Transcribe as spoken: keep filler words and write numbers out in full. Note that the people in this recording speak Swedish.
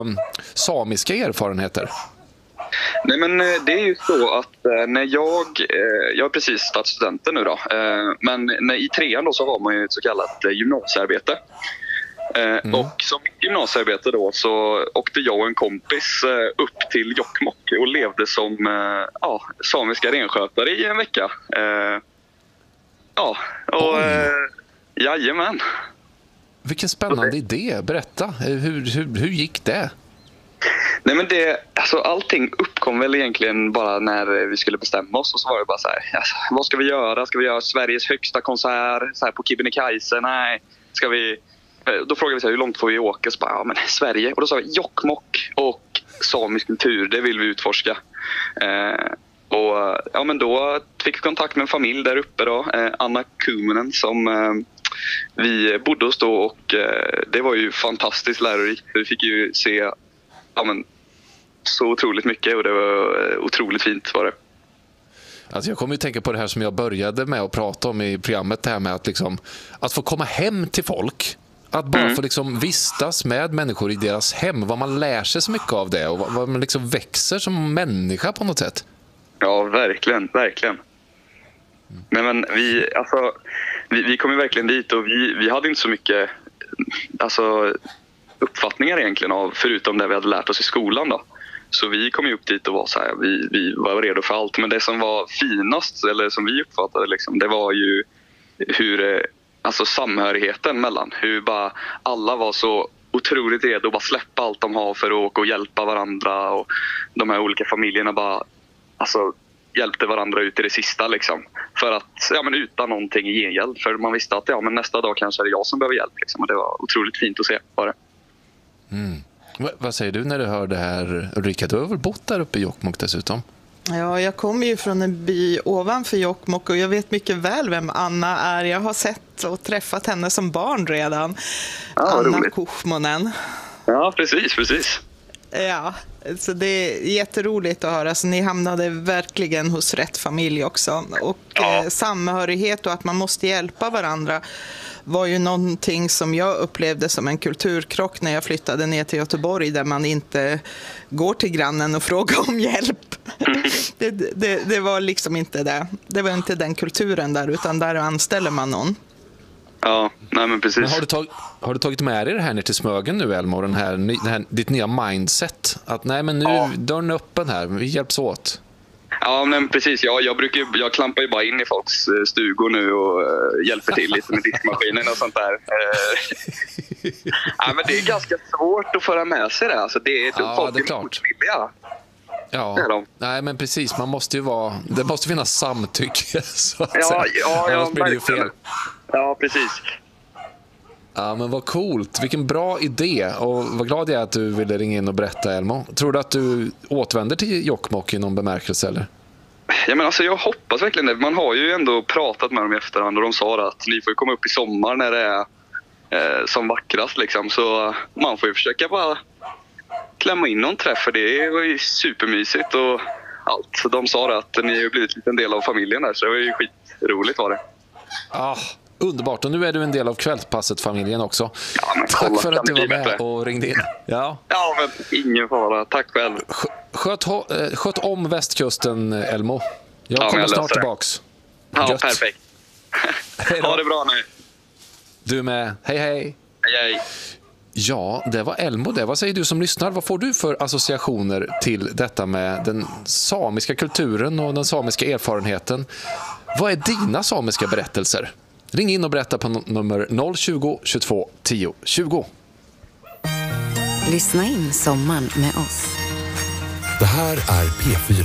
samiska erfarenheter? Nej, men det är ju så att när jag, jag är precis startat studenten nu då, men när, i trean då så har man ju ett så kallat gymnasiearbete. Mm. Och som gymnasiearbete då så åkte jag och en kompis upp till Jokkmokk och levde som ja, samiska renskötare i en vecka. Ja, och jajamän. Vilken spännande idé, berätta. Hur, hur, hur gick det? Nej, men det, alltså allting uppkom väl egentligen bara när vi skulle bestämma oss. Och så var det bara så här, alltså, vad ska vi göra? Ska vi göra Sveriges högsta konsert så här på Kebnekaise? Nej, ska vi... Då frågade vi så här, hur långt får vi åka? Så bara, ja men Sverige. Och då sa vi Jokkmokk och samisk kultur, det vill vi utforska. Eh, och ja, men då fick vi kontakt med en familj där uppe då, eh, Anna Kuminen, som eh, vi bodde hos då. Och eh, det var ju fantastiskt lärorikt. Vi fick ju se ja, men, så otroligt mycket och det var otroligt fint var det. Alltså jag kommer ju tänka på det här som jag började med att prata om i programmet, det här med att, liksom, att få komma hem till folk. Att bara mm. få liksom vistas med människor i deras hem. Vad man lär sig så mycket av det och vad man liksom växer som människa på något sätt. Ja, verkligen, verkligen. Mm. Nej, men vi, alltså, vi, vi kom ju verkligen dit och vi, vi hade inte så mycket alltså, uppfattningar egentligen av, förutom det vi hade lärt oss i skolan då. Så vi kom ju upp dit och var så här, vi, vi var redo för allt. Men det som var finast, eller som vi uppfattade liksom, det var ju hur, alltså samhörigheten mellan, hur bara alla var så otroligt redo att bara släppa allt de har för att åka och hjälpa varandra, och de här olika familjerna bara alltså hjälpte varandra ut i det sista liksom, för att ja men utan någonting i gengäld, för man visste att ja men nästa dag kanske är det jag som behöver hjälp liksom, och det var otroligt fint att se bara. Mm. V- vad säger du när du hör det här, Ulrika? Du har väl bott där uppe i Jokkmokk dessutom? Ja, jag kommer ju från en by ovanför Jokkmokk och jag vet mycket väl vem Anna är. Jag har sett och träffat henne som barn redan. Ja, Anna roligt. Kuchmonen. Ja, precis, precis. Ja, så det är jätteroligt att höra. Så ni hamnade verkligen hos rätt familj också. Och ja. eh, samhörighet och att man måste hjälpa varandra var ju någonting som jag upplevde som en kulturkrock när jag flyttade ner till Göteborg, där man inte går till grannen och frågar om hjälp. det, det, det var liksom inte det. Det var inte den kulturen där, utan där anställer man någon. Ja, nej men precis. Men har, du tag, har du tagit med dig det här ner till Smögen nu, Elmo, den här, den här, ditt nya mindset? Att nej men nu, ja. Dörren är öppen här, vi hjälps åt. Ja, men precis. Jag, jag, brukar, jag klampar ju bara in i folks stugor nu och uh, hjälper till lite med diskmaskinen och sånt där. Uh, ja, men det är ganska svårt att föra med sig det. Alltså, det är, ja, folk det är klart. Ja, det är de. Nej men precis, man måste ju vara, det måste finnas samtycke så att ja, säga. Ja, ja, annars blir det ju fel. Ja, precis. Ja, men vad coolt. Vilken bra idé. Och vad glad jag är att du ville ringa in och berätta, Elmo. Tror du att du återvänder till Jokkmokk i någon bemärkelse, eller? Ja, men alltså, jag hoppas verkligen det. Man har ju ändå pratat med dem i efterhand och de sa att ni får komma upp i sommar när det är eh, som vackrast. Liksom. Så man får ju försöka bara klämma in någon träff, för det var ju supermysigt och allt. Så de sa att ni har blivit en del av familjen där, så det var ju skitroligt var det. Ah, underbart. Och nu är du en del av Kvällspasset-familjen också. Ja, men tack kolla, för att du var med bättre. och ringde in. Ja, ja men ingen fara. Tack själv. Sköt, sköt om västkusten, Elmo. Jag ja, kommer jag snart tillbaks. Ja, Gött. perfekt. Ha det bra nu. Du med. Hej, hej. Hej, hej. Ja, det var Elmo det. Vad säger du som lyssnar? Vad får du för associationer till detta med den samiska kulturen och den samiska erfarenheten? Vad är dina samiska berättelser? Ring in och berätta på n- nummer noll tjugo, tjugotvå, tio, tjugo. Lyssna in sommaren med oss. Det här är P fyra.